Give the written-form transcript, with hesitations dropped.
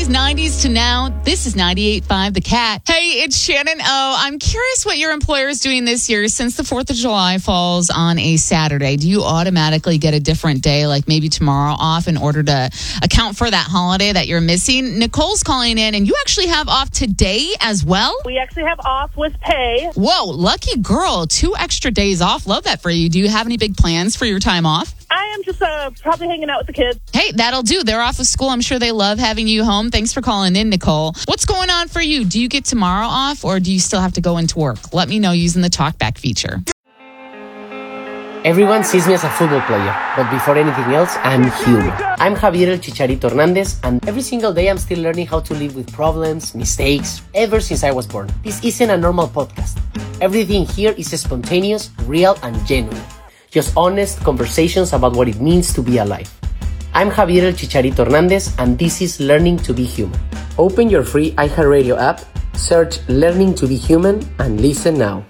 90s to now. This is 98.5 The Cat. Hey, it's Shannon O. I'm curious what your employer is doing this year since the 4th of July falls on a Saturday. Do you automatically get a different day, like maybe tomorrow off, in order to account for that holiday that you're missing? Nicole's calling in, and you actually have off today as well? We actually have off with pay. Whoa, lucky girl. 2 extra days off. Love that for you. Do you have any big plans for your time off? I am just probably hanging out with the kids. Hey, that'll do. They're off of school. I'm sure they love having you home. Thanks for calling in, Nicole. What's going on for you? Do you get tomorrow off, or do you still have to go into work? Let me know using the TalkBack feature. Everyone sees me as a football player, but before anything else, I'm human. I'm Javier El Chicharito Hernandez, and every single day I'm still learning how to live with problems, mistakes, ever since I was born. This isn't a normal podcast. Everything here is spontaneous, real, and genuine. Just honest conversations about what it means to be alive. I'm Javier El Chicharito Hernandez, and this is Learning to be Human. Open your free iHeartRadio app, search Learning to be Human, and listen now.